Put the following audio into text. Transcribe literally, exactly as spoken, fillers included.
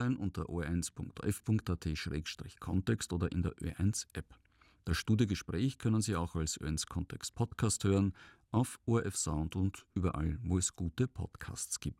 unter o eins punkt f punkt a t schrägstrich kontext oder in der Ö eins App. Das Studiogespräch können Sie auch als Ö eins Kontext Podcast hören, auf O R F Sound und überall, wo es gute Podcasts gibt.